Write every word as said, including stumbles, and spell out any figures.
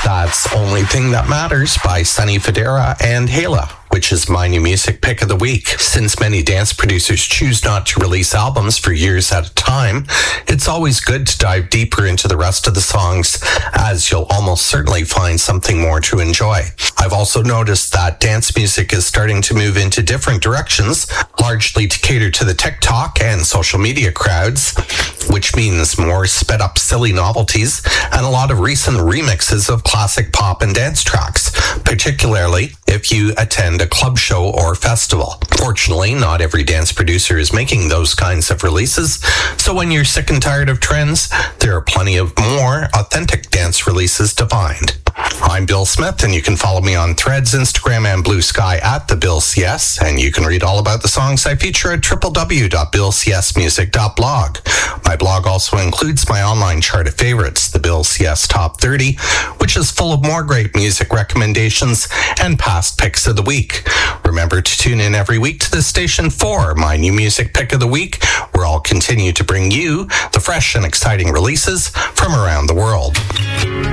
That's Only Thing That Matters by Sonny Fodera and Hala, which is my new music pick of the week. Since many dance producers choose not to release albums for years at a time, it's always good to dive deeper into the rest of the songs, as you'll almost certainly find something more to enjoy. I've also noticed that dance music is starting to move into different directions, largely to cater to the TikTok and social media crowds, which means more sped up silly novelties and a lot of recent remixes of classic pop and dance tracks, particularly if you attend a club show or festival. Fortunately, not every dance producer is making those kinds of releases, so when you're sick and tired of trends, there are plenty of more authentic dance releases to find. I'm Bill Smith, and you can follow me on Threads, Instagram, and Blue Sky at the Bill C S, and you can read all about the songs I feature at w w w dot bill c s music dot blog. My blog also includes my online chart of favorites, the Bill C S Top thirty, which is full of more great music recommendations and past picks of the week. Remember to tune in every week to this station for my new music pick of the week, where I'll continue to bring you the fresh and exciting releases from around the world.